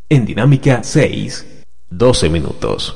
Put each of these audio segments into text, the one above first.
En Dinámica 6, 12 minutos.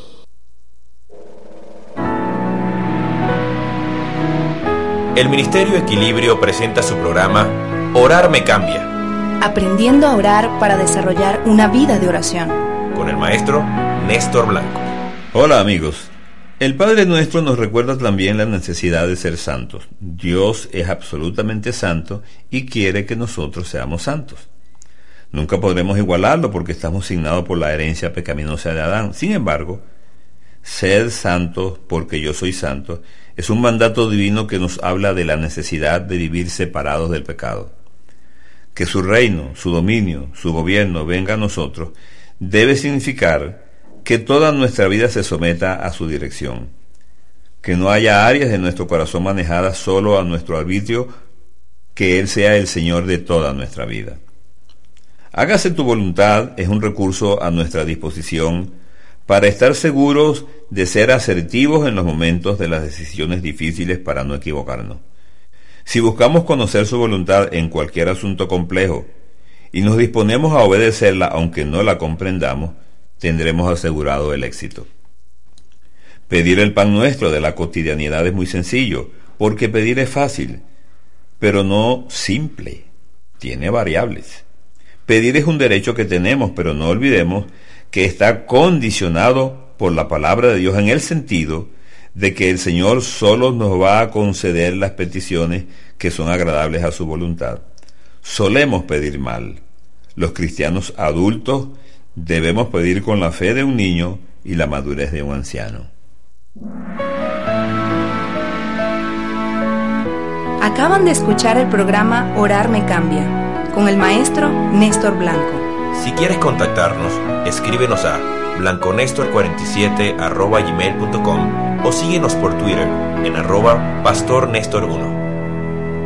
El Ministerio Equilibrio presenta su programa Orar me cambia. Aprendiendo a orar para desarrollar una vida de oración. Con el maestro Néstor Blanco. Hola amigos. El Padre Nuestro nos recuerda también la necesidad de ser santos. Dios es absolutamente santo y quiere que nosotros seamos santos. Nunca podremos igualarlo porque estamos signados por la herencia pecaminosa de Adán. Sin embargo, sed santos porque yo soy santo es un mandato divino que nos habla de la necesidad de vivir separados del pecado. Que su reino, su dominio, su gobierno venga a nosotros debe significar que toda nuestra vida se someta a su dirección. Que no haya áreas de nuestro corazón manejadas solo a nuestro arbitrio, que Él sea el Señor de toda nuestra vida. Hágase tu voluntad es un recurso a nuestra disposición para estar seguros de ser asertivos en los momentos de las decisiones difíciles para no equivocarnos. Si buscamos conocer su voluntad en cualquier asunto complejo y nos disponemos a obedecerla aunque no la comprendamos, tendremos asegurado el éxito. Pedir el pan nuestro de la cotidianidad es muy sencillo, porque pedir es fácil, pero no simple, tiene variables. Pedir es un derecho que tenemos, pero no olvidemos que está condicionado por la palabra de Dios en el sentido de que el Señor solo nos va a conceder las peticiones que son agradables a su voluntad. Solemos pedir mal. Los cristianos adultos debemos pedir con la fe de un niño y la madurez de un anciano. Acaban de escuchar el programa Orar me cambia, con el maestro Néstor Blanco. Si quieres contactarnos, escríbenos a blanconestor47@gmail.com o síguenos por Twitter en @pastornestor1.